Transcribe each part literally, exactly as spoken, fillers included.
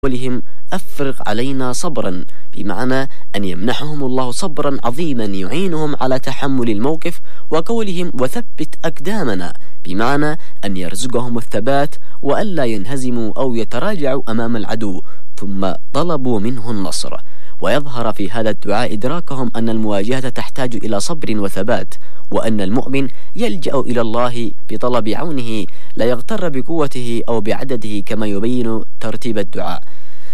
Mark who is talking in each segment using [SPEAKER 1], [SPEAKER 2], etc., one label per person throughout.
[SPEAKER 1] قولهم أفرغ علينا صبرا، بمعنى أن يمنحهم الله صبرا عظيما يعينهم على تحمل الموقف، وقولهم وثبت أقدامنا، بمعنى أن يرزقهم الثبات وألا ينهزموا أو يتراجعوا أمام العدو، ثم طلبوا منه النصر. ويظهر في هذا الدعاء إدراكهم أن المواجهة تحتاج إلى صبر وثبات، وأن المؤمن يلجأ إلى الله بطلب عونه، لا يغتر بقوته أو بعدده كما يبين ترتيب الدعاء.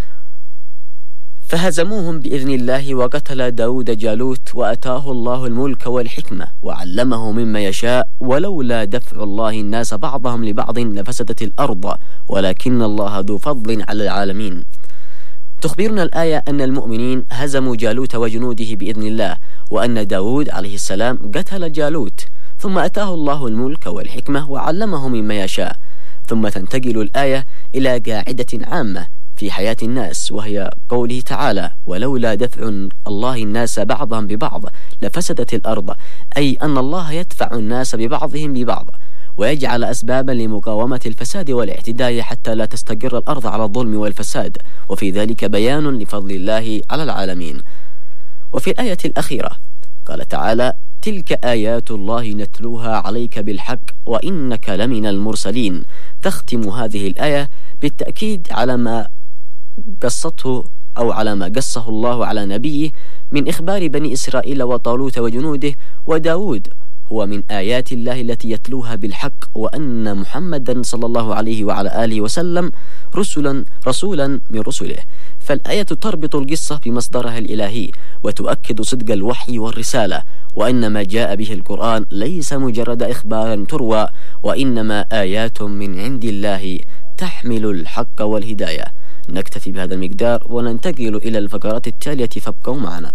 [SPEAKER 1] فهزموهم بإذن الله، وقتل داود جالوت، وأتاه الله الملك والحكمة وعلمه مما يشاء، ولولا دفع الله الناس بعضهم لبعض لفسدت الأرض ولكن الله ذو فضل على العالمين. تخبرنا الآية أن المؤمنين هزموا جالوت وجنوده بإذن الله، وأن داود عليه السلام قتل جالوت، ثم أتاه الله الملك والحكمة وعلمه مما يشاء. ثم تنتقل الآية إلى قاعدة عامة في حياة الناس، وهي قوله تعالى ولولا دفع الله الناس بعضهم ببعض لفسدت الأرض، أي أن الله يدفع الناس ببعضهم ببعض ويجعل أسبابا لمقاومة الفساد والاعتداء حتى لا تستقر الأرض على الظلم والفساد، وفي ذلك بيان لفضل الله على العالمين. وفي الآية الأخيرة قال تعالى تلك آيات الله نتلوها عليك بالحق وإنك لمن المرسلين. تختم هذه الآية بالتأكيد على ما قصته أو على ما قصه الله على نبيه من إخبار بني إسرائيل وطالوت وجنوده، وداود هو من آيات الله التي يتلوها بالحق، وأن محمدا صلى الله عليه وعلى آله وسلم رسلا رسولا من رسله. فالآية تربط القصة بمصدرها الإلهي وتؤكد صدق الوحي والرسالة، وأن ما جاء به القرآن ليس مجرد إخبارا تروى، وإنما آيات من عند الله تحمل الحق والهداية. نكتفي بهذا المقدار وننتقل إلى الفقرات التالية، فابقوا معنا.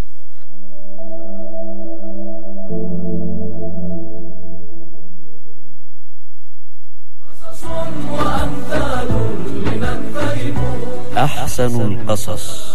[SPEAKER 2] أحسن القصص.